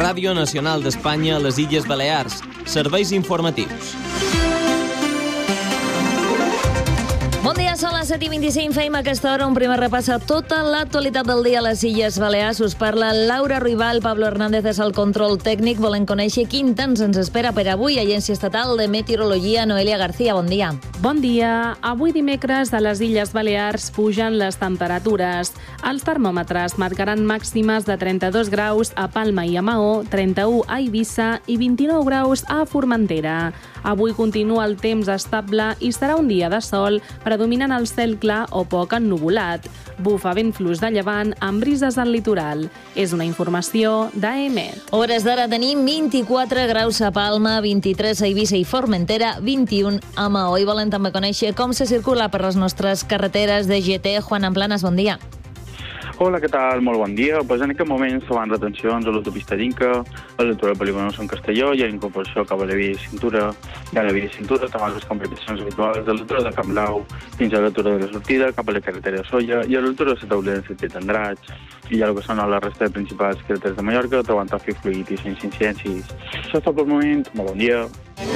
Ràdio Nacional d'Espanya a les Illes Balears. Serveis informatius. Bon dia, són les 7:25. Feim a aquesta hora un primer repàs a tota l'actualitat del dia a les Illes Balears. Us parla Laura Ruibal, Pablo Hernández és el control tècnic. Volem conèixer quin temps ens espera per avui. Agència Estatal de Meteorologia, Noelia García, bon dia. Bon dia. Avui dimecres a les Illes Balears pugen les temperatures. Els termòmetres marcaran màximes de 32 graus a Palma i a Maó, 31 a Eivissa i 29 graus a Formentera. Avui continua el temps estable i serà un dia de sol, predominant el cel clar o poc ennuvolat. Bufa vent fluix de llevant amb brises al litoral. És una informació d'AEMET. Hores d'ara tenim 24 graus a Palma, 23 a Eivissa i Formentera, 21 a Maó. I volem també conèixer com se circula per les nostres carreteres de GT. Juan Amplanas, bon dia. Hola, què tal? Molt bon dia. Pues en aquest moment trobant retencions a l'autopista d'Inca, a l'altura del polígon Sant Castelló, i a incorporació cap a la via de cintura, i a la via de cintura també les complicacions habituals de l'altura de Camp Blau fins a l'altura de la sortida, cap a la carretera de Solla i a l'altura de la taula de sentit Andratx. I ja el que són a la resta de principals carreteres de Mallorca, trobant tràfic fluid i sense incidències. Això és tot pel moment. Molt bon dia.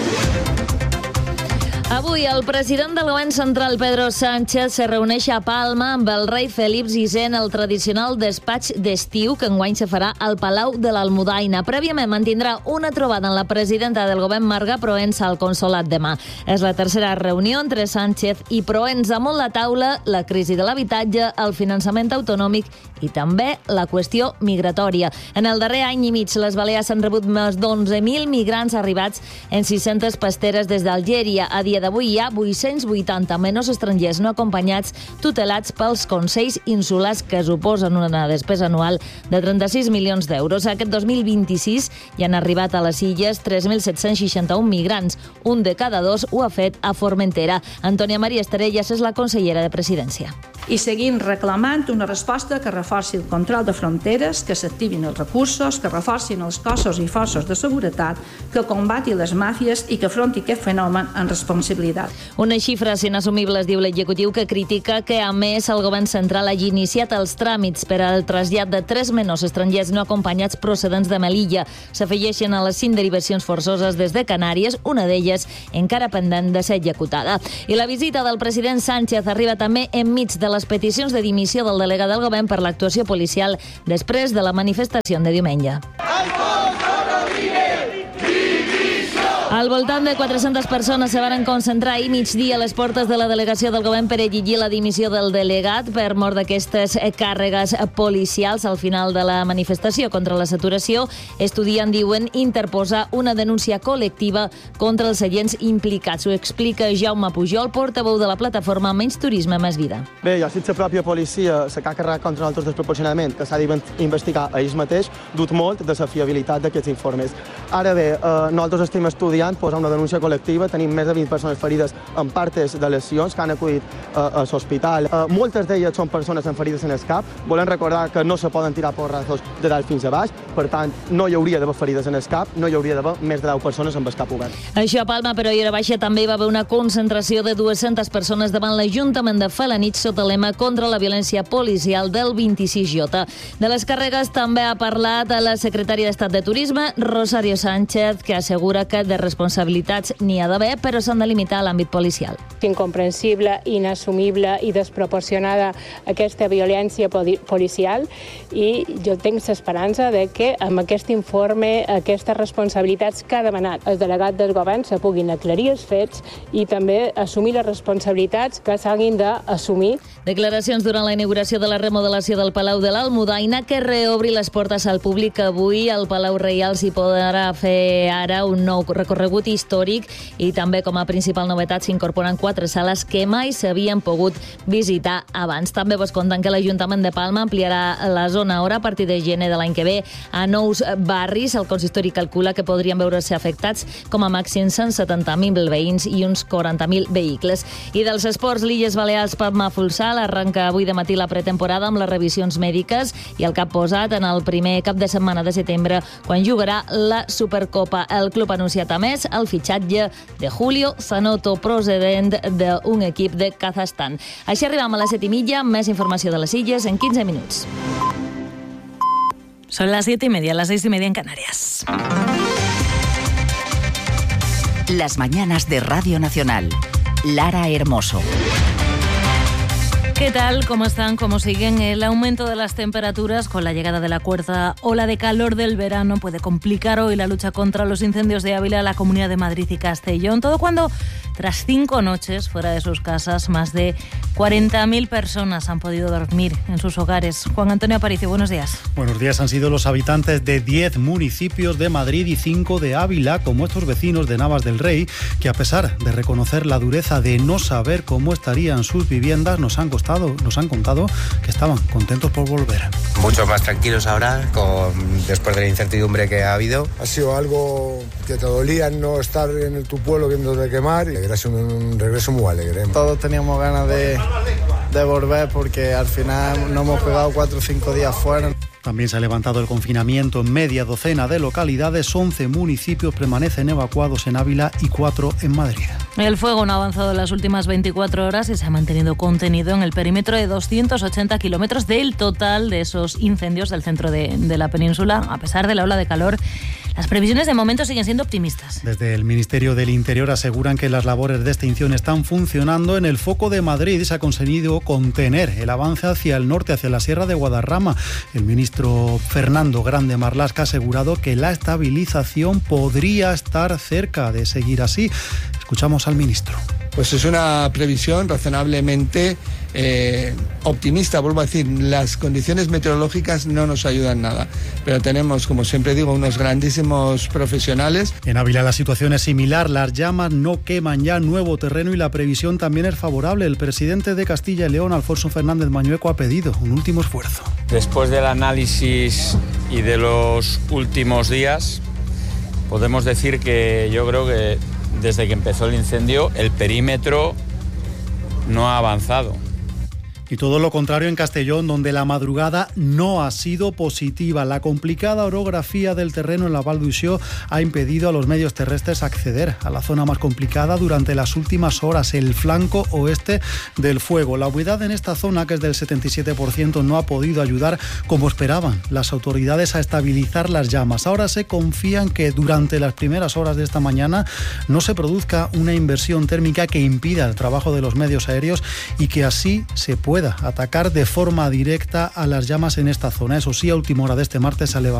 Avui el president del govern central, Pedro Sánchez, se reuneix a Palma amb el rei Felip VI en el tradicional despatx d'estiu que enguany se farà al Palau de l'Almudaina. Prèviament mantindrà una trobada amb la presidenta del govern, Marga Proença, al consolat demà. És la tercera reunió entre Sánchez i Proença. Damunt la taula, la crisi de l'habitatge, el finançament autonòmic i també la qüestió migratòria. En el darrer any i mig, les Balears han rebut més d'11.000 migrants arribats en 600 pasteres des d'Algèria. A dia d'avui hi ha 880 menors estrangers no acompanyats tutelats pels Consells Insulars, que suposen una despesa anual de 36 milions d'euros. Aquest 2026 hi han arribat a les illes 3.761 migrants. Un de cada dos ho ha fet a Formentera. Antònia Maria Esterellas és la consellera de Presidència. I seguim reclamant una resposta que reforci el control de fronteres, que s'activin els recursos, que reforcin els cossos i forces de seguretat, que combati les màfies i que afronti aquest fenomen en responsabilitat. Unes xifres inassumibles, diu l'executiu, que critica que, a més, el govern central hagi iniciat els tràmits per al trasllat de 3 menors estrangers no acompanyats procedents de Melilla. S'afegeixen a les 5 derivacions forçoses des de Canàries, una d'elles encara pendent de ser executada. I la visita del president Sánchez arriba també enmig de les peticions de dimissió del delegat del govern per l'actuació policial després de la manifestació de diumenge. Al voltant de 400 persones se van concentrar ahir migdia a les portes de la delegació del govern per exigir la dimissió del delegat per mort d'aquestes càrregues policials. Al final de la manifestació contra la saturació, Estudiant, diuen, interposar una denúncia col·lectiva contra els agents implicats. Ho explica Jaume Pujol, portaveu de la plataforma Menys Turisme, Més Vida. Bé, ja si la pròpia policia s'ha carregat contra nosaltres desproporcionament, que s'ha d'investigar a ells mateix, dut molt de la fiabilitat d'aquests informes. Ara bé, nosaltres estem estudiant posar una denúncia col·lectiva. Tenim més de 20 persones ferides en partes de lesions que han acudit a l'hospital. Moltes d'elles són persones amb ferides en el cap. Volem recordar que no se poden tirar porrazos de dalt fins a baix, per tant, no hi hauria d'haver ferides en el cap, no hi hauria d'haver més de 10 persones amb el cap obert. Això a Palma, però ahir a Baixa també hi va haver una concentració de 200 persones davant l'Ajuntament de Felanitx sota el lema contra la violència policial del 26J. De les càrregues també ha parlat la secretària d'Estat de Turisme, Rosario Sánchez, que assegura que de responsabilitats n'hi ha d'haver, però s'han de limitar a l'àmbit policial. Incomprensible, inassumible i desproporcionada aquesta violència policial, i jo tinc l'esperança de que amb aquest informe, aquestes responsabilitats que ha demanat el delegat del govern se puguin aclarir els fets i també assumir les responsabilitats que s'hagin d'assumir. Declaracions durant la inauguració de la remodelació del Palau de l'Almudaina, que reobri les portes al públic avui. Al Palau Reial s'hi podrà fer ara un nou recorregut històric i també com a principal novetat s'incorporen 4 sales que mai s'havien pogut visitar abans. També vos conten que l'Ajuntament de Palma ampliarà la zona hora a partir de gener de l'any que ve a nous barris. El consistori calcula que podrien veure-se afectats com a màxim 170.000 veïns i uns 40.000 vehicles. I dels esports, l'Illes Balears Palma Futsal arranca avui de matí la pretemporada amb les revisions mèdiques i el cap posat en el primer cap de setmana de setembre, quan jugarà la Supercopa. El club ha anunciat a més el fitxatge de Julio Zanotto, procedent d'un equip de Kazajstan. Així arribam a les 7:30, més informació de les Illes en 15 minuts. Son las 7:30, las 6:30 en Canarias. Las mañanas de Radio Nacional. Lara Hermoso. ¿Qué tal? ¿Cómo están? ¿Cómo siguen? El aumento de las temperaturas con la llegada de la cuarta ola de calor del verano puede complicar hoy la lucha contra los incendios de Ávila, la Comunidad de Madrid y Castellón. Todo cuando, tras 5 noches fuera de sus casas, más de 40.000 personas han podido dormir en sus hogares. Juan Antonio Aparicio, buenos días. Buenos días. Han sido los habitantes de 10 municipios de Madrid y 5 de Ávila, como estos vecinos de Navas del Rey, que a pesar de reconocer la dureza de no saber cómo estarían sus viviendas, nos han contado que estaban contentos por volver. Mucho más tranquilos ahora, después de la incertidumbre que ha habido. Ha sido algo que te dolía no estar en tu pueblo viéndote quemar, y era un regreso muy alegre. Todos teníamos ganas de volver porque al final nos hemos pegado 4 o 5 días fuera. También se ha levantado el confinamiento en media docena de localidades. 11 municipios permanecen evacuados en Ávila y 4 en Madrid. El fuego no ha avanzado en las últimas 24 horas y se ha mantenido contenido en el perímetro de 280 kilómetros del total de esos incendios del centro de la península. A pesar de la ola de calor, las previsiones de momento siguen siendo optimistas. Desde el Ministerio del Interior aseguran que las labores de extinción están funcionando. En el foco de Madrid se ha conseguido contener el avance hacia el norte, hacia la Sierra de Guadarrama. El ministro Fernando Grande Marlaska ha asegurado que la estabilización podría estar cerca de seguir así. Escuchamos al ministro. Pues es una previsión razonablemente optimista, vuelvo a decir, las condiciones meteorológicas no nos ayudan nada, pero tenemos, como siempre digo, unos grandísimos profesionales. En Ávila la situación es similar, las llamas no queman ya nuevo terreno y la previsión también es favorable. El presidente de Castilla y León, Alfonso Fernández Mañueco, ha pedido un último esfuerzo. Después del análisis y de los últimos días, podemos decir que yo creo que desde que empezó el incendio, el perímetro no ha avanzado. Y todo lo contrario en Castellón, donde la madrugada no ha sido positiva. La complicada orografía del terreno en la Val d'Uixó ha impedido a los medios terrestres acceder a la zona más complicada durante las últimas horas, el flanco oeste del fuego. La humedad en esta zona, que es del 77%, no ha podido ayudar como esperaban las autoridades a estabilizar las llamas. Ahora se confía en que durante las primeras horas de esta mañana no se produzca una inversión térmica que impida el trabajo de los medios aéreos y que así se pueda atacar de forma directa a las llamas en esta zona. Eso sí, a última hora de este martes se ha levantado